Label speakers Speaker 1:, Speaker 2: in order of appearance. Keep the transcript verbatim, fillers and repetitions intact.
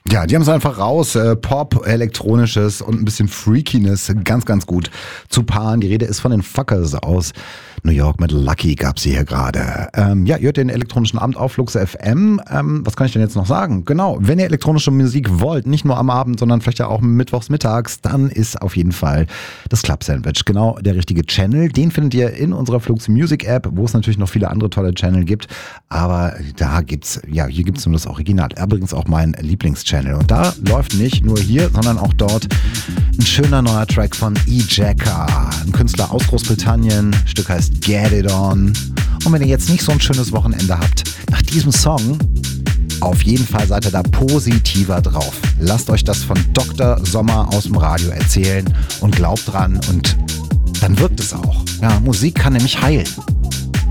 Speaker 1: Ja, die haben es einfach raus. Äh, Pop, Elektronisches und ein bisschen Freakiness ganz, ganz gut zu paaren. Die Rede ist von den Fuckers aus New York mit Lucky gab sie hier gerade. Ähm, ja, ihr hört den elektronischen Abend auf Flux F M. Ähm, was kann ich denn jetzt noch sagen? Genau, wenn ihr elektronische Musik wollt, nicht nur am Abend, sondern vielleicht ja auch mittwochs mittags, dann ist auf jeden Fall das Club Sandwich genau der richtige Channel. Den findet ihr in unserer Flux Music App, wo es natürlich noch viele andere tolle Channel gibt. Aber da gibt's, ja, hier gibt's nur das Original. Übrigens auch mein Lieblingschannel. Und da läuft nicht nur hier, sondern auch dort ein schöner neuer Track von E-Jacka. Ein Künstler aus Großbritannien. Das Stück heißt Get It On. Und wenn ihr jetzt nicht so ein schönes Wochenende habt, nach diesem Song, auf jeden Fall seid ihr da positiver drauf. Lasst euch das von Doktor Sommer aus dem Radio erzählen und glaubt dran und dann wirkt es auch. Ja, Musik kann nämlich heilen.